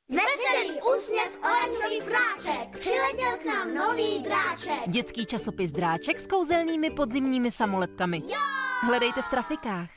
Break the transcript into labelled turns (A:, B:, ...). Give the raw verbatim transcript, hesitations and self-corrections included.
A: Veselý úsměv, oranžový fráček, přiletěl k nám nový dráček.
B: Dětský časopis Dráček s kouzelnými podzimními samolepkami.
A: Jo!
B: Hledejte v trafikách.